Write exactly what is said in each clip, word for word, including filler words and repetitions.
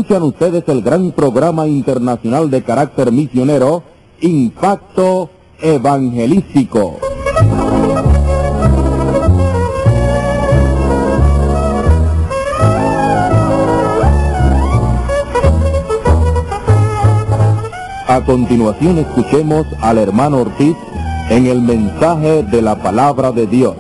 Escuchan ustedes el gran programa internacional de carácter misionero, Impacto Evangelístico. A continuación escuchemos al hermano Ortiz en el mensaje de la palabra de Dios.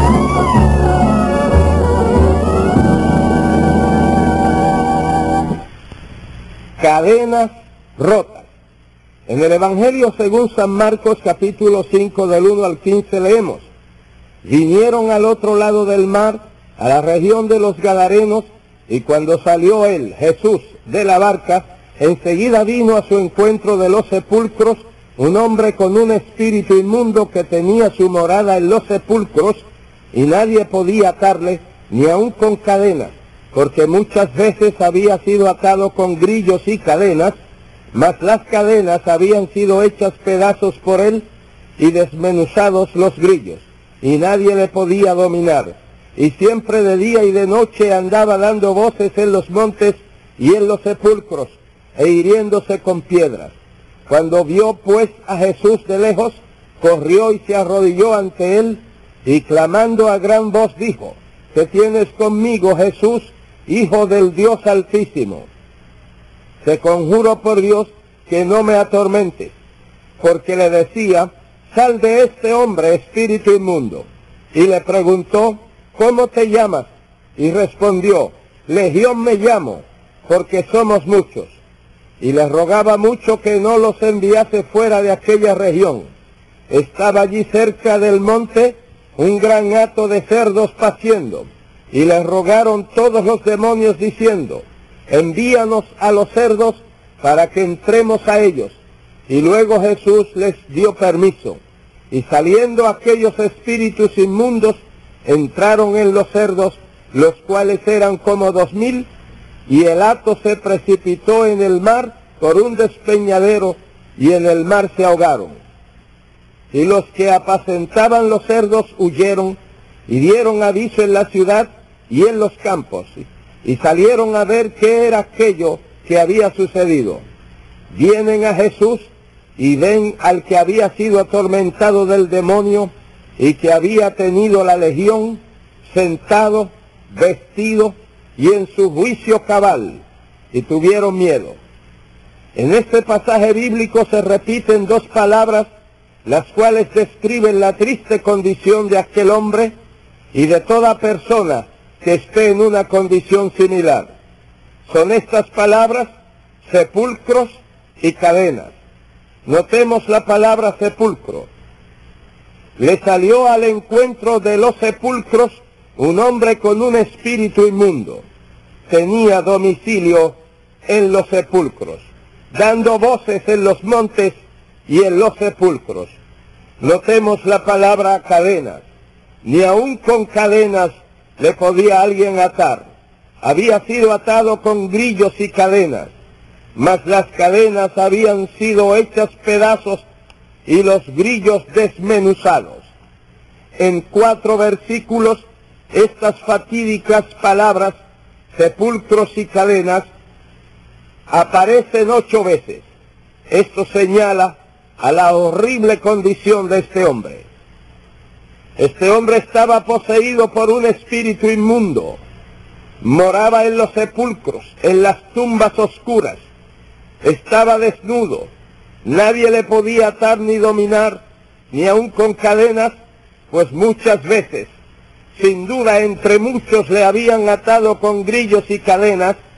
Cadenas rotas. En el Evangelio según San Marcos capítulo cinco del uno al quince leemos: vinieron al otro lado del mar, a la región de los Gadarenos, y cuando salió él, Jesús, de la barca, enseguida vino a su encuentro de los sepulcros un hombre con un espíritu inmundo que tenía su morada en los sepulcros, y nadie podía atarle, ni aun con cadenas, porque muchas veces había sido atado con grillos y cadenas, mas las cadenas habían sido hechas pedazos por él y desmenuzados los grillos, y nadie le podía dominar. Y siempre de día y de noche andaba dando voces en los montes y en los sepulcros, e hiriéndose con piedras. Cuando vio pues a Jesús de lejos, corrió y se arrodilló ante él, y clamando a gran voz dijo: ¿qué tienes conmigo, Jesús, Hijo del Dios Altísimo? Te conjuro por Dios que no me atormentes, porque le decía: sal de este hombre, espíritu inmundo. Y le preguntó: ¿cómo te llamas? Y respondió: Legión me llamo, porque somos muchos. Y le rogaba mucho que no los enviase fuera de aquella región. Estaba allí cerca del monte un gran hato de cerdos paciendo, y le rogaron todos los demonios diciendo: envíanos a los cerdos para que entremos a ellos. Y luego Jesús les dio permiso, y saliendo aquellos espíritus inmundos, entraron en los cerdos, los cuales eran como dos mil, y el hato se precipitó en el mar por un despeñadero, y en el mar se ahogaron. Y los que apacentaban los cerdos huyeron, y dieron aviso en la ciudad y en los campos, y salieron a ver qué era aquello que había sucedido. Vienen a Jesús, y ven al que había sido atormentado del demonio, y que había tenido la legión, sentado, vestido, y en su juicio cabal, y tuvieron miedo. En este pasaje bíblico se repiten dos palabras, las cuales describen la triste condición de aquel hombre y de toda persona que esté en una condición similar. Son estas palabras: sepulcros y cadenas. Notemos la palabra sepulcro. Le salió al encuentro de los sepulcros un hombre con un espíritu inmundo. Tenía domicilio en los sepulcros, dando voces en los montes y en los sepulcros. Notemos la palabra cadenas. Ni aun con cadenas le podía alguien atar. Había sido atado con grillos y cadenas, mas las cadenas habían sido hechas pedazos y los grillos desmenuzados. En cuatro versículos, estas fatídicas palabras, sepulcros y cadenas, aparecen ocho veces. Esto señala a la horrible condición de este hombre. Este hombre estaba poseído por un espíritu inmundo. Moraba en los sepulcros, en las tumbas oscuras. Estaba desnudo. Nadie le podía atar ni dominar, ni aun con cadenas, pues muchas veces, sin duda entre muchos le habían atado con grillos y cadenas,